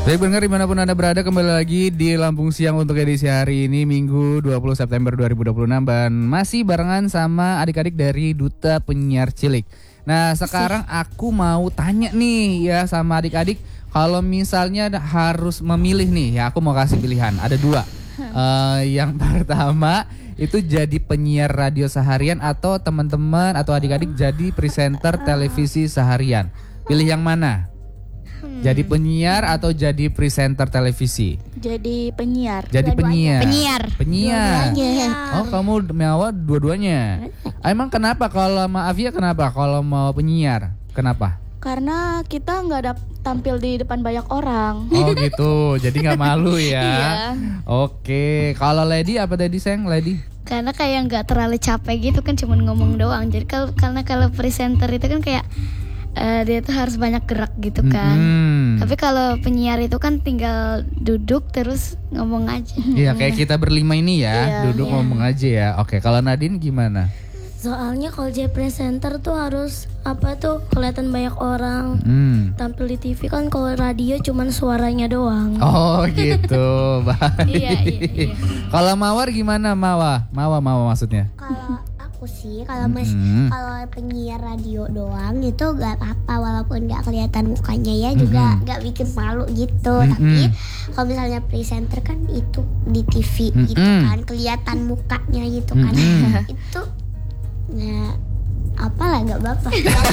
Baik pendengar dimanapun Anda berada, kembali lagi di Lampung Siang untuk edisi hari ini Minggu 20 September 2026 dan masih barengan sama adik-adik dari Duta Penyiar Cilik. Nah sekarang aku mau tanya nih ya sama adik-adik, kalau misalnya harus memilih nih ya, aku mau kasih pilihan, ada dua. Yang pertama itu jadi penyiar radio seharian atau teman-teman atau adik-adik jadi presenter televisi seharian. Pilih yang mana? Jadi penyiar atau jadi presenter televisi? Jadi penyiar. Jadi penyiar. Penyiar. Oh, kamu Mawa dua-duanya. Emang kenapa kalau sama Afia kenapa kalau mau penyiar? Kenapa? Karena kita nggak tampil di depan banyak orang. Oh gitu, jadi nggak malu ya. Iya. Oke, kalau Lady apa tadi sayang? Lady? Karena kayak nggak terlalu capek gitu kan, cuman ngomong doang. Jadi karena kalau presenter itu kan kayak dia tuh harus banyak gerak gitu kan. Tapi kalau penyiar itu kan tinggal duduk terus ngomong aja. Iya, kayak kita berlima ini ya, duduk ngomong aja ya. Oke, kalau Nadine gimana? Soalnya kalau jadi presenter tuh harus kelihatan banyak orang. Tampil di TV kan, kalau radio cuman suaranya doang. Oh gitu, baik. Iya. Kalau Mawar gimana Mawa? Mawa maksudnya? Kalau aku sih kalau kalau penyiar radio doang itu gak apa-apa, walaupun gak kelihatan mukanya ya, juga gak bikin malu gitu. Tapi kalau misalnya presenter kan itu di TV gitu kan, kelihatan mukanya gitu kan. Itu nggak apalah, nggak apa-apa.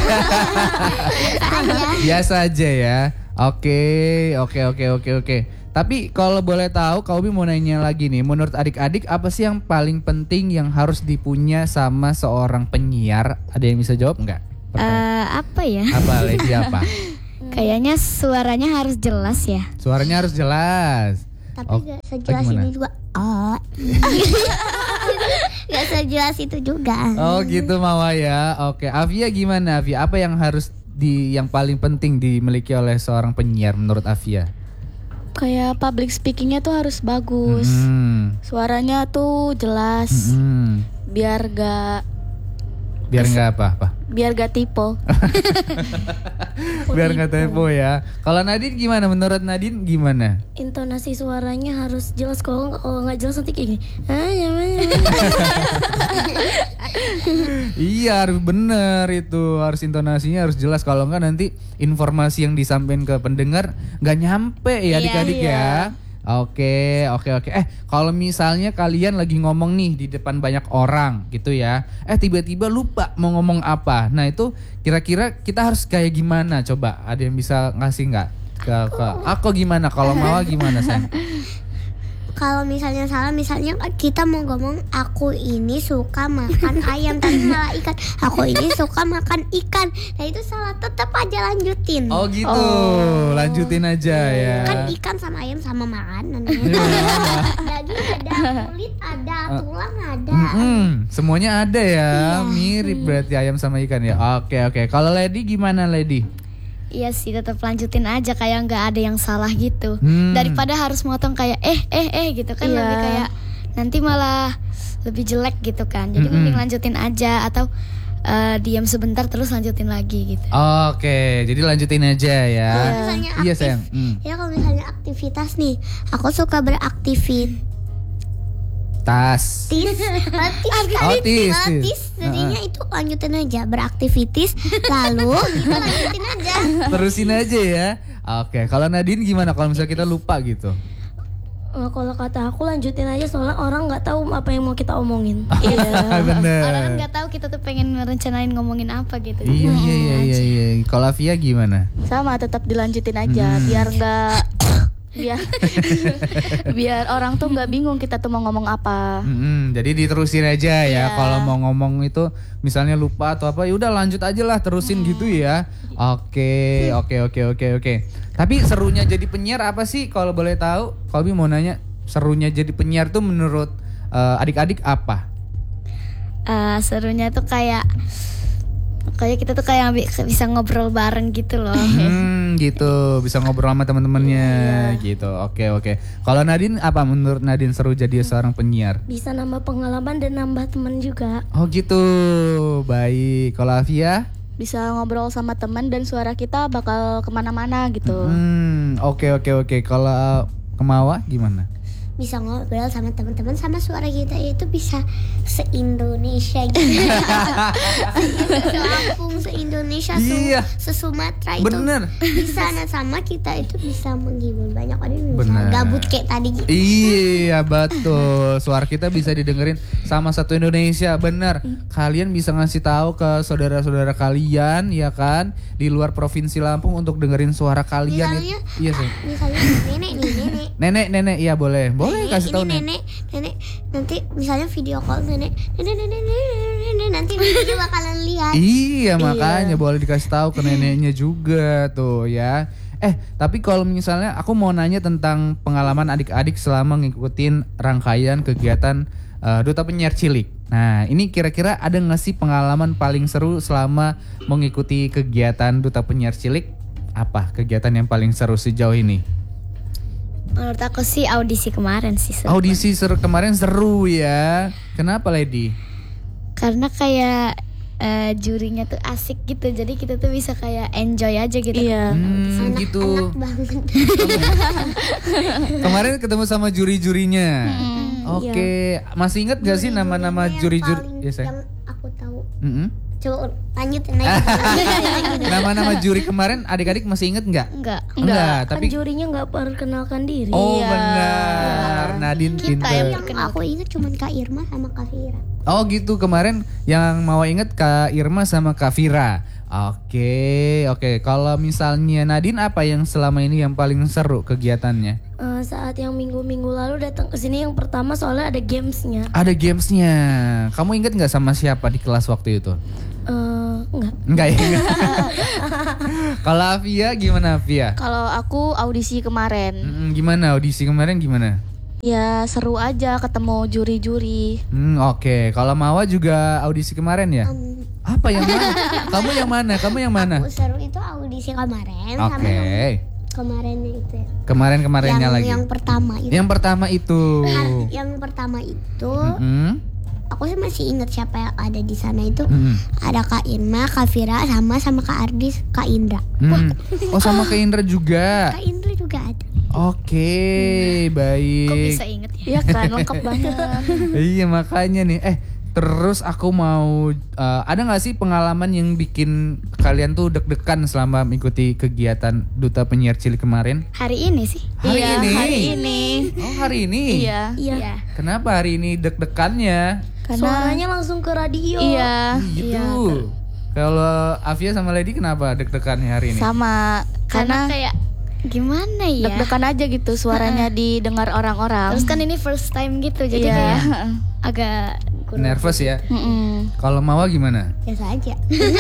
Biasa aja ya. Oke. Tapi kalau boleh tahu, Kak Ubi mau nanya lagi nih. Menurut adik-adik, apa sih yang paling penting yang harus dipunya sama seorang penyiar? Ada yang bisa jawab nggak? Apa ya? Apa Lady apa? Kayaknya suaranya harus jelas ya. Suaranya harus jelas. Tapi gak sejelas ini juga. Gak sejelas itu juga. Oh gitu Mawa ya. Oke, Afia gimana Afia? Apa yang harus yang paling penting dimiliki oleh seorang penyiar menurut Afia? Kayak public speakingnya tuh harus bagus. Suaranya tuh jelas. Biar gak apa? Biar gak tipe. Biar gak typo ya. Kalau Nadine gimana? Menurut Nadine gimana? Intonasi suaranya harus jelas. Kalau nggak jelas nanti kayak gini. Iya, harus bener itu. Harus intonasinya harus jelas. Kalau enggak nanti informasi yang disampaikan ke pendengar nggak nyampe ya adik-adik ya. Oke. Kalau misalnya kalian lagi ngomong nih di depan banyak orang gitu ya, tiba-tiba lupa mau ngomong apa. Nah itu kira-kira kita harus kayak gimana? Coba ada yang bisa ngasih nggak? Aku gimana? Kalau Mawa gimana sayang? Kalau misalnya salah, misalnya kita mau ngomong aku ini suka makan ayam tapi malah ikan. Aku ini suka makan ikan. Nah itu salah, tetap aja lanjutin. Oh gitu, lanjutin aja ya. Kan ikan sama ayam sama makanan. Daging ada, kulit ada, tulang ada. Semuanya ada ya, mirip berarti ayam sama ikan ya. Oke. Kalau Lady gimana Lady? Iya sih, tetap lanjutin aja, kayak nggak ada yang salah gitu. Daripada harus motong kayak gitu kan, lebih kayak nanti malah lebih jelek gitu kan. Jadi mending lanjutin aja atau diam sebentar terus lanjutin lagi gitu. Oke, jadi lanjutin aja ya. Iya sayang. Ya kalau misalnya aktivitas nih, aku suka beraktivitas. Tis. Jadinya itu lanjutin aja, beraktivitas lalu kita lanjutin aja. Terusin aja ya. Oke, kalau Nadine gimana kalau misalnya kita lupa gitu? Kalau kata aku lanjutin aja, soalnya orang nggak tahu apa yang mau kita omongin. Bener. Orang kan nggak tahu kita tuh pengen ngerencanain ngomongin apa gitu. Iya. Kalau Afia gimana? Sama, tetap dilanjutin aja. Biar nggak biar orang tuh nggak bingung kita tuh mau ngomong apa. Jadi diterusin aja ya. Kalau mau ngomong itu misalnya lupa atau apa, ya udah lanjut aja lah, terusin gitu ya. Oke. Tapi serunya jadi penyiar apa sih kalau boleh tahu? Kolbi mau nanya, serunya jadi penyiar tuh menurut adik-adik apa? Serunya tuh kayak kita tuh kayak bisa ngobrol bareng gitu loh. Gitu, bisa ngobrol sama teman-temannya gitu. Oke. Kalau Nadine apa menurut Nadine seru jadi seorang penyiar? Bisa nambah pengalaman dan nambah teman juga. Oh gitu. Baik. Kalau Afia? bisa ngobrol sama teman dan suara kita bakal kemana-mana gitu. Oke. Kalau Kemawa gimana? Bisa ngobrol sama teman-teman, sama suara kita itu bisa se-Indonesia gitu. Se-Lampung, se-Indonesia, Iya. se-Sumatera itu. Bener. Bisa, nah sama kita itu bisa menghibur banyak orang yang Bener. bisa gabut kayak tadi gitu. Iya betul, suara kita bisa didengerin sama satu Indonesia, bener. Kalian bisa ngasih tahu ke saudara-saudara kalian, ya kan, di luar provinsi Lampung untuk dengerin suara kalian. Misalnya, Iya sih. misalnya nenek nih, Nenek, iya boleh kasih tahu nih. nenek nanti misalnya video call nenek nanti neneknya bakalan lihat. Iya makanya boleh dikasih tahu ke neneknya juga tuh ya. Tapi kalau misalnya aku mau nanya tentang pengalaman adik-adik selama ngikutin rangkaian kegiatan Duta Penyiar Cilik. Nah ini kira-kira ada nggak sih pengalaman paling seru selama mengikuti kegiatan Duta Penyiar Cilik? Apa kegiatan yang paling seru sejauh ini? Menurut aku sih audisi kemarin sih seru. Audisi kemarin seru ya. Kenapa Lady? Karena kayak jurinya tuh asik gitu. Jadi kita tuh bisa kayak enjoy aja gitu. Iya. Gitu. Enak banget. Kemarin ketemu sama juri-jurinya. Oke, masih ingat gak sih nama-nama juri-juri? Yang yang aku tahu. Mm-mm. Coba lanjutin lagi. Nama-nama juri kemarin adik-adik masih inget nggak? Enggak. Tapi jurinya nggak perkenalkan diri. oh benar, Nadine Kita pinter. yang Yang aku ingat cuma Kak Irma sama Kak Fira. Oh gitu, kemarin yang mau inget Kak Irma sama Kak Fira. Oke. Kalau misalnya Nadine, apa yang selama ini yang paling seru kegiatannya? Saat yang minggu-minggu lalu datang ke sini yang pertama soalnya ada gamesnya. Ada gamesnya. Kamu inget nggak sama siapa di kelas waktu itu? Enggak. Enggak ya. Kalau Afia gimana Afia? Kalau aku audisi kemarin, Gimana audisi kemarin gimana? ya seru aja ketemu juri-juri. Oke. Kalau Mawa juga audisi kemarin ya? Apa yang mana? Kamu yang mana? Aku seru itu audisi kemarin Oke. sama yang kemarinnya itu ya. Kemarinnya lagi. Yang pertama itu. Yang pertama itu. Yang pertama itu aku sih masih ingat siapa yang ada di sana itu. Ada Kak Irma, Kak Fira, sama Kak Ardis, Kak Indra. Oh sama ke Indra juga. Kak Indra juga ada. Oke, baik. Kok bisa inget ya? Iya kan, lengkap banget. Iya makanya nih. Terus aku mau ada nggak sih pengalaman yang bikin kalian tuh deg-degan selama mengikuti kegiatan Duta Penyiar Cilik kemarin? Hari ini sih. Hari ini. Oh hari ini. Iya. Kenapa hari ini deg-degannya? Suaranya langsung ke radio. Iya. Gitu. Kalau Afia sama Lady kenapa deg-degannya hari ini? Sama Karena kayak gimana ya? deg-degan aja gitu suaranya didengar orang-orang. Terus kan ini first time gitu, jadi Iya. kayak agak kurang. Nervous ya. Kalau Mawa gimana? Biasa aja.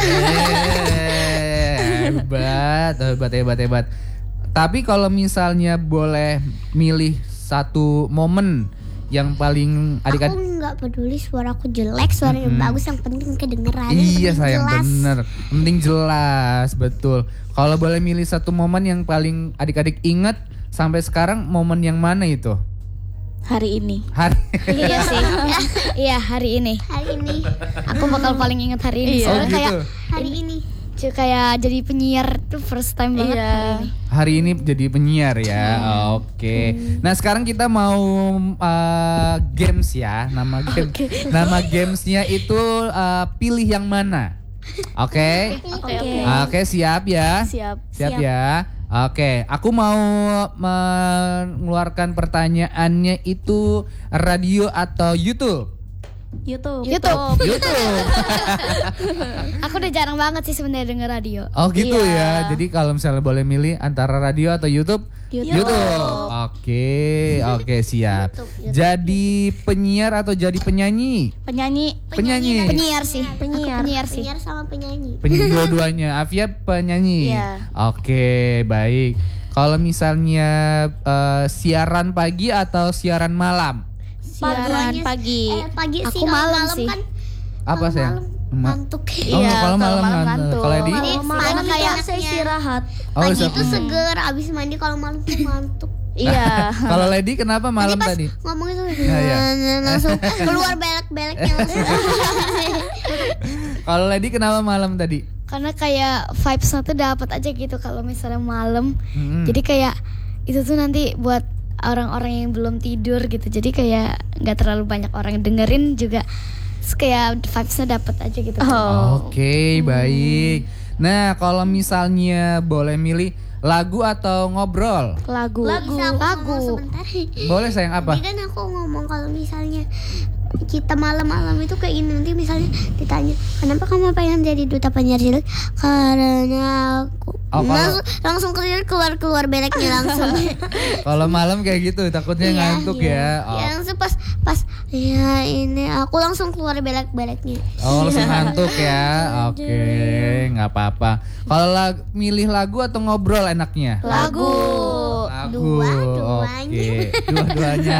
Hebat. Tapi kalau misalnya boleh milih satu momen yang paling Aku adik-adik. nggak peduli suaraku jelek, suaranya bagus, yang penting kedengeran. Iya sayang, bener. Penting jelas, betul. Kalau boleh milih satu momen yang paling adik-adik ingat sampai sekarang, momen yang mana itu? Hari ini. Iya sih. Iya hari ini. Hari ini, Aku bakal paling ingat hari ini. Iya. Soalnya Oh, kayak gitu. hari ini. kayak jadi penyiar tuh first time banget Iya. hari ini. Hari ini jadi penyiar ya. Oke. Nah, sekarang kita mau games ya. Nama gamesnya itu pilih yang mana. Oke. Oke, siap ya. Siap ya. Oke, aku mau mengeluarkan pertanyaannya itu radio atau YouTube? YouTube. YouTube. Aku udah jarang banget sih sebenarnya denger radio. Oh gitu Iya. ya. Jadi kalau misalnya boleh milih antara radio atau YouTube? YouTube. Oke, siap. Jadi penyiar atau jadi penyanyi? Penyanyi. Penyiar sih. Penyiar. Penyiar sih. Penyiar sama penyanyi. Dua-duanya. Afia penyanyi. Iya. Oke, baik. Kalau misalnya siaran pagi atau siaran malam? Siaran pagi. Pagi Aku sih, kalau malam malam sih. kan. Apa Kalau sayang? malam ngantuk. Oh, Iya, kalau malam ngantuk. ngantuk. Kalau di? Kalau malam kayak kayak saya istirahat. Oh, Pagi siap. itu seger, abis mandi, kalau malam tuh ngantuk. Iya. Kalau Lady kenapa malam Pas tadi? ngomongnya tuh iya. langsung keluar belek-beleknya langsung. Kalau Lady kenapa malam tadi? Karena kayak vibes-nya tuh dapat aja gitu kalau misalnya malam. Jadi kayak itu tuh nanti buat orang-orang yang belum tidur gitu. Jadi kayak nggak terlalu banyak orang yang dengerin juga. Terus kayak vibes-nya dapat aja gitu. Oke, baik. Nah, kalau misalnya boleh milih lagu atau ngobrol? Lagu. Bisa aku ngomong sebentar? Boleh sayang apa? Jadi kan aku ngomong kalau misalnya kita malam-malam itu kayak gini, nanti misalnya ditanya kenapa kamu pengen jadi duta penyiar cilik, karena aku langsung keluar beleknya langsung. Kalau malam kayak gitu takutnya ngantuk ya. Ya langsung pas ya ini aku langsung keluar beleknya. Oh, langsung ngantuk ya. Oke, nggak apa-apa. Kalau milih lagu atau ngobrol enaknya? Lagu. Dua-duanya. Oke, dua-duanya.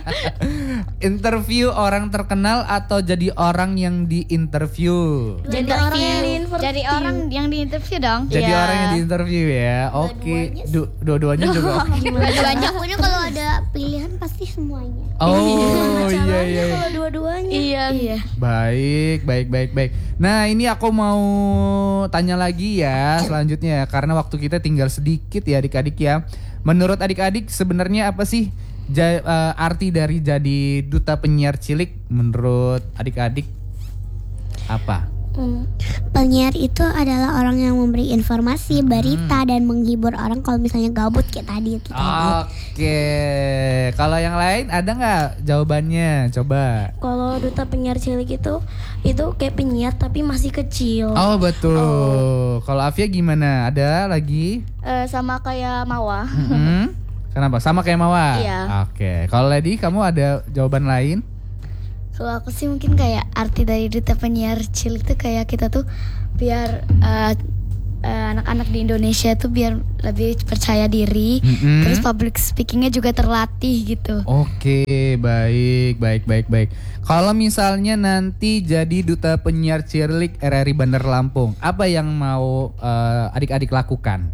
Interview orang terkenal atau jadi orang yang diinterview? Jadi orang yang Jadi orang yang diinterview dong. Jadi Iya. orang yang diinterview ya. Oke, dua-duanya juga. Dua-duanya pokoknya kalau ada pilihan pasti semuanya. Oh, iya. Kalau dua-duanya. Iya. Baik. Nah, ini aku mau tanya lagi ya selanjutnya karena waktu kita tinggal sedikit ya adik-adik ya. Menurut adik-adik sebenarnya apa sih arti dari jadi duta penyiar cilik menurut adik-adik apa? Penyiar itu adalah orang yang memberi informasi, berita dan menghibur orang kalau misalnya gabut kayak tadi itu. Oke, kalau yang lain ada nggak jawabannya? Coba. Kalau duta penyiar cilik itu kayak penyiar tapi masih kecil. Oh betul. Kalau Afia gimana? Ada lagi? Sama kayak Mawar. Kenapa? Sama kayak Mawar? Iya. Oke. Kalau Lady, kamu ada jawaban lain? Kalau aku sih mungkin kayak arti dari duta penyiar cilik tuh kayak kita tuh biar anak-anak di Indonesia tuh biar lebih percaya diri, terus public speakingnya juga terlatih gitu. Oke, baik. Kalau misalnya nanti jadi duta penyiar cilik RRI Bandar Lampung, apa yang mau adik-adik lakukan?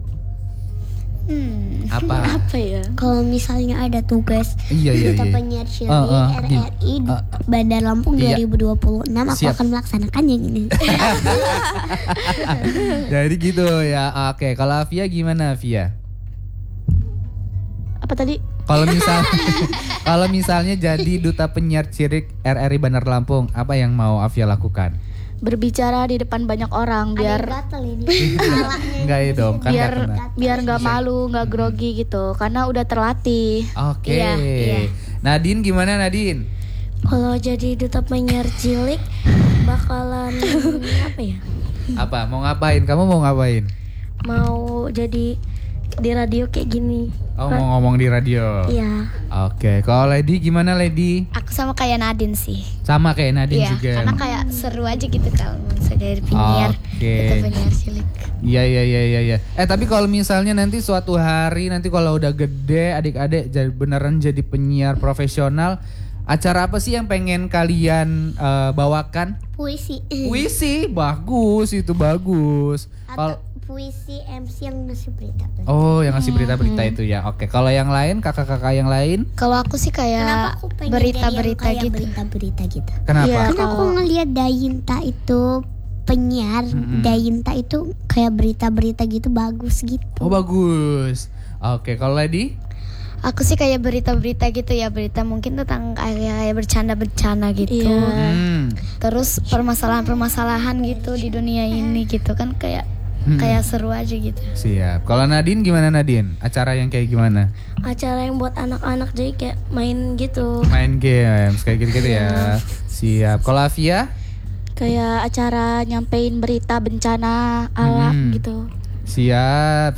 Apa ya? Kalau misalnya ada tugas Iya. duta penyiar cilik RRI Bandar Lampung 2026, aku Siap. akan melaksanakannya gini. Jadi gitu ya. Oke, kalau Afia gimana Afia? Apa tadi? Kalau misalnya jadi duta penyiar cilik RRI Bandar Lampung, apa yang mau Afia lakukan? Berbicara di depan banyak orang biar gatel ini. Enggak ya dong, kan nggak pernah. biar nggak malu, nggak grogi gitu, karena udah terlatih. Oke. Iya. Nadine gimana Nadine? Kalau jadi duta penyiar cilik bakalan apa ya? Apa? Mau ngapain? Kamu mau ngapain? Mau jadi di radio kayak gini. Oh, mau ngomong di radio. Iya. Oke. Kalau Lady gimana Lady? Aku sama kayak Nadine sih. Sama kayak Nadine Iya, juga. karena kayak seru aja gitu kalau misalnya dari penyiar, Oke. duta penyiar cilik. Iya. Tapi kalau misalnya nanti suatu hari nanti kalau udah gede adik-adik beneran jadi penyiar profesional, acara apa sih yang pengen kalian bawakan? Puisi. Puisi, bagus itu bagus. Atau puisi MC yang ngasih berita. Oh, yang ngasih berita-berita itu ya. Oke, kalau yang lain kakak-kakak yang lain? Kalau aku sih Kenapa kayak aku pengen berita-berita jadi yang kayak gitu. berita-berita gitu? Kenapa? Iya. Karena aku ngelihat Dayinta itu penyiar, Dayinta itu kayak berita-berita gitu bagus gitu. Oh, bagus. Oke, kalau Lady? Aku sih kayak berita-berita gitu ya, berita mungkin tentang kayak bercanda-bercanda gitu. Iya. Terus permasalahan-permasalahan gitu di dunia ini gitu kan kayak seru aja gitu. Siap. Kalau Nadine gimana Nadine? Acara yang kayak gimana? Acara yang buat anak-anak jadi kayak main gitu. Main games kayak gitu-gitu ya. Siap. Kalau Afia? Kayak acara nyampein berita bencana alam gitu. Siap.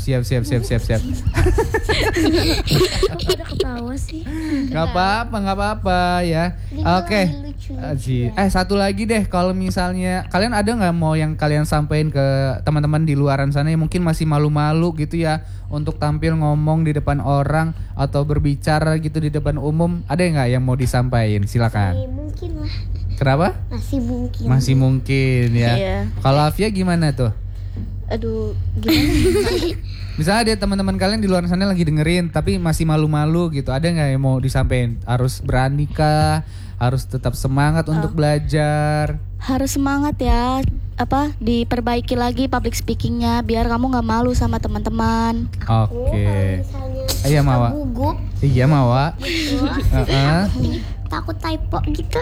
Ada ketawa sih. Gak apa-apa ya. Oke. Satu lagi deh, kalau misalnya kalian ada nggak mau yang kalian sampaikan ke teman-teman di luaran sana yang mungkin masih malu-malu gitu ya untuk tampil ngomong di depan orang atau berbicara gitu di depan umum, ada nggak yang mau disampaikan? Silakan. Mungkin lah. Kenapa? Masih mungkin. Ya. Iya. Kalau Afia gimana tuh? Aduh, gimana? Misalnya ada teman-teman kalian di luar sana lagi dengerin tapi masih malu-malu gitu, ada nggak yang mau disampaikan? Harus berani kah? harus tetap semangat untuk belajar. Harus semangat ya, diperbaiki lagi public speakingnya biar kamu nggak malu sama teman-teman. Oke. Iya Mawa. Gugup Iya Mawa. gitu. Takut typo gitu,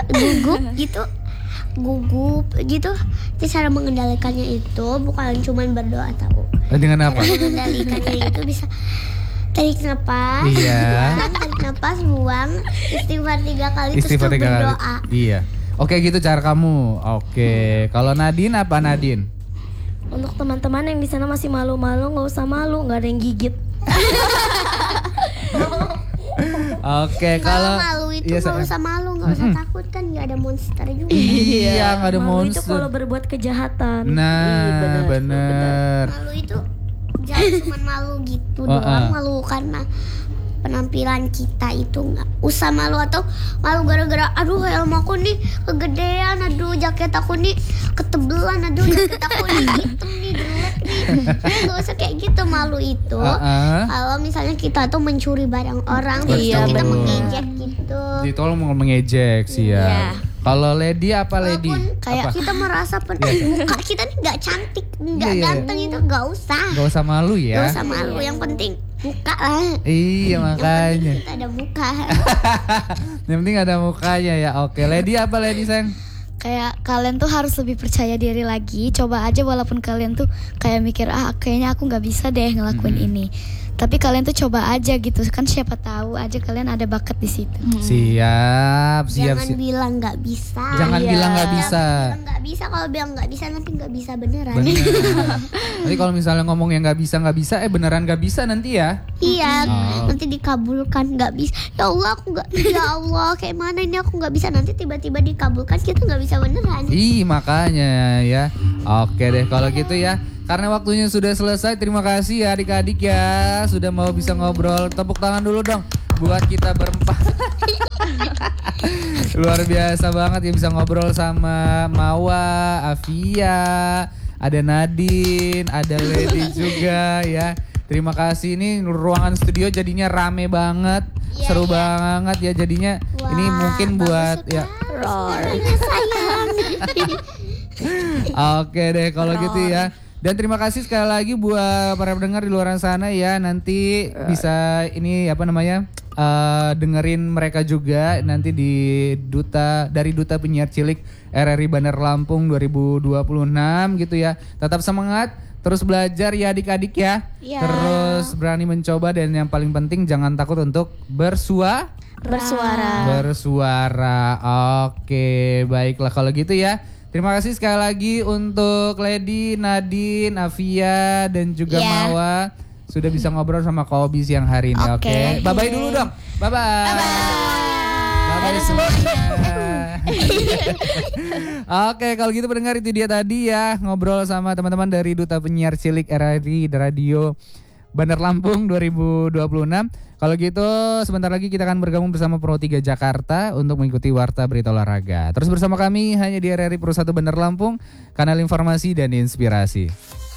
gugup gitu. Jadi cara mengendalikannya itu bukan cuma berdoa tahu. Dengan apa? Mengendalikannya itu bisa tarik napas, tarik napas, buang, istighfar 3 kali, Istighfar terus 3 kali. berdoa. Iya. Oke gitu cara kamu. Oke. Kalau Nadine apa Nadine? Untuk teman-teman yang di sana masih malu-malu, nggak usah malu, nggak ada yang gigit. Oke, Kalau kalau malu itu iya, nggak usah malu, nggak usah takut kan, nggak ada monster juga. Iya, nggak ada Malu itu monster. kalau berbuat kejahatan. Nah, bener. Malu itu jangan cuma malu gitu doang, malu karena penampilan kita itu nggak usah malu, atau malu gara-gara aduh helm aku nih kegedean, aduh jaket aku nih ketebelan, aduh jaket aku nih hitam nih jelek nih. Nggak usah kayak gitu. Malu itu kalau misalnya kita tuh mencuri barang orang, terus Iya, kita bener. mengejek gitu. Ditolong mau mengejek sih ya. Kalau Lady apa Lady? Walaupun kayak Apa? kita merasa muka kita nih nggak cantik, nggak Iya. ganteng, itu nggak usah. Gak usah malu ya. Gak usah malu, yang penting muka lah. Iya makanya. Kita ada muka. Yang penting ada mukanya ya. Oke, Lady apa Lady sayang? Kayak kalian tuh harus lebih percaya diri lagi. Coba aja walaupun kalian tuh kayak mikir kayaknya aku nggak bisa deh ngelakuin ini. Tapi kalian tuh coba aja gitu kan, siapa tahu aja kalian ada bakat di situ. Siap. Jangan bilang nggak bisa. Jangan bilang nggak bisa. Bilang nggak bisa, kalau bilang nggak bisa nanti nggak bisa beneran. Bener. Nanti kalau misalnya ngomong yang nggak bisa beneran nggak bisa nanti ya. Iya, nanti dikabulkan nggak bisa. Ya Allah aku nggak, ya Allah kayak mana ini aku nggak bisa, nanti tiba-tiba dikabulkan kita nggak bisa beneran. Ih makanya ya. Oke deh kalau gitu ya. Karena waktunya sudah selesai, terima kasih ya adik-adik ya sudah mau bisa ngobrol. Tepuk tangan dulu dong buat kita berempat. Luar biasa banget ya bisa ngobrol sama Mawa, Afia, ada Nadine, ada Lady juga ya. Terima kasih, ini ruangan studio jadinya rame banget, seru banget ya jadinya. Ini mungkin buat ya. Sayang. Oke deh kalau gitu ya. Dan terima kasih sekali lagi buat para pendengar di luar sana ya. Nanti bisa ini dengerin mereka juga nanti di dari Duta Penyiar Cilik RRI Bandar Lampung 2026 gitu ya. Tetap semangat, terus belajar ya adik-adik ya. Terus berani mencoba dan yang paling penting jangan takut untuk bersuara. Oke, baiklah kalau gitu ya. Terima kasih sekali lagi untuk Lady, Nadine, Afia dan juga Mawa sudah bisa ngobrol sama Kobi siang hari ini. Oke. Bye-bye dulu dong. Bye-bye. Bye-bye semuanya. Oke, kalau gitu pendengar itu dia tadi ya ngobrol sama teman-teman dari Duta Penyiar Cilik RRI Radio Bandar Lampung 2026. Kalau gitu sebentar lagi kita akan bergabung bersama Pro 3 Jakarta untuk mengikuti Warta Berita Olahraga. Terus bersama kami hanya di RRI Pro 1 Bandar Lampung, kanal informasi dan inspirasi.